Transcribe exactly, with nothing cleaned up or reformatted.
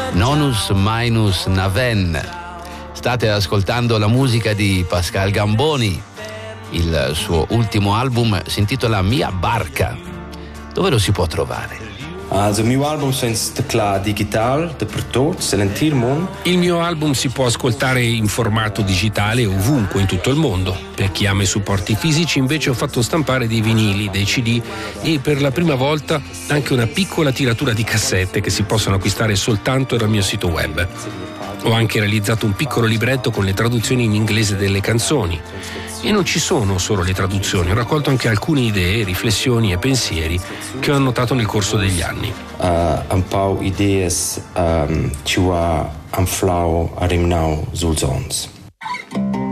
Nonus Minus Naven. State ascoltando la musica di Pascal Gamboni. Il suo ultimo album si intitola Mia Barca. Dove lo si può trovare? Also, il mio album è klar digital, dappertutto, nell'intero mondo. Il mio album si può ascoltare in formato digitale ovunque in tutto il mondo. Per chi ama i supporti fisici invece ho fatto stampare dei vinili, dei C D e per la prima volta anche una piccola tiratura di cassette che si possono acquistare soltanto dal mio sito web. Ho anche realizzato un piccolo libretto con le traduzioni in inglese delle canzoni. E non ci sono solo le traduzioni, ho raccolto anche alcune idee, riflessioni e pensieri che ho annotato nel corso degli anni. Uh, un po' idee um, ci va un flow a rimnau sul sons.